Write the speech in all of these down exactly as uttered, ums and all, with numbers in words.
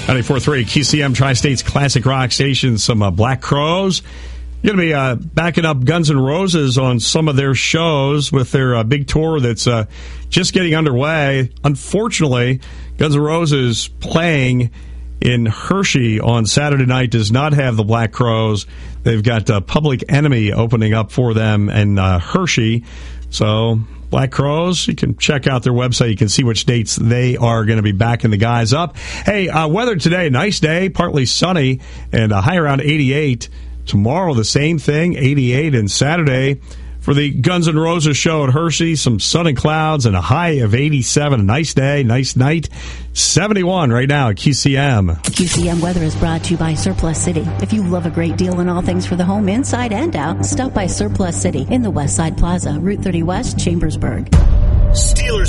ninety-four point three Q C M Tri-State's Classic Rock Station. Some uh, Black Crowes. Going to be uh, backing up Guns N' Roses on some of their shows with their uh, big tour that's uh, just getting underway. Unfortunately, Guns N' Roses playing in Hershey on Saturday night does not have the Black Crowes. They've got uh, Public Enemy opening up for them in uh, Hershey. So, Black Crowes, you can check out their website. You can see which dates they are going to be backing the guys up. Hey, uh, weather today, nice day, partly sunny, and a high around eighty-eight. Tomorrow, the same thing, eighty-eight, and Saturday for the Guns N' Roses show at Hershey, some sun and clouds and a high of eighty-seven. A nice day, nice night. seventy-one right now at Q C M. Q C M weather is brought to you by Surplus City. If you love a great deal in all things for the home, inside and out, stop by Surplus City in the West Side Plaza, Route thirty West, Chambersburg. Steelers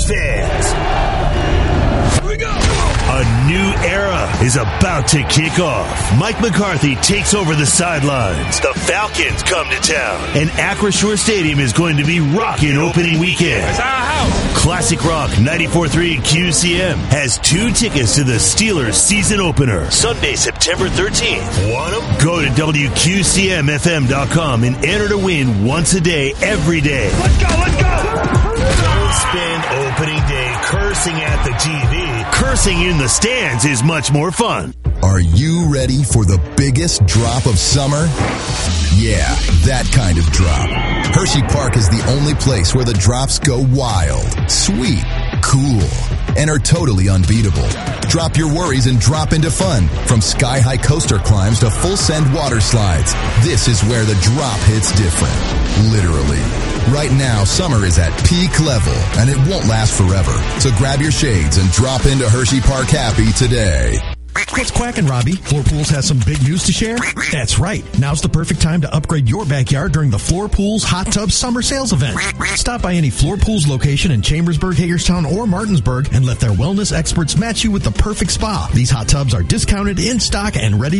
fans, here we go. A new era is about to kick off. Mike McCarthy takes over the sidelines. The Falcons come to town. And Acrisure Stadium is going to be rocking opening weekend. Classic Rock ninety-four point three Q C M has two tickets to the Steelers season opener. Sunday, September thirteenth. Want them? Go to W Q C M F M dot com and enter to win once a day, every day. Let's go, let's go! Don't spend opening day cursing at the T V. Cursing in the stands is much more fun. Are you ready for the biggest drop of summer? Yeah, that kind of drop. Hershey Park is the only place where the drops go wild, sweet, cool, and are totally unbeatable. Drop your worries and drop into fun. From sky-high coaster climbs to full-send water slides, this is where the drop hits different. Literally. Right now, summer is at peak level, and it won't last forever. So grab your shades and drop into Hershey Park happy today. What's quacking, Robbie? Floor Pools has some big news to share? That's right. Now's the perfect time to upgrade your backyard during the Floor Pools Hot Tub Summer Sales event. Stop by any Floor Pools location in Chambersburg, Hagerstown, or Martinsburg and let their wellness experts match you with the perfect spa. These hot tubs are discounted, in stock, and ready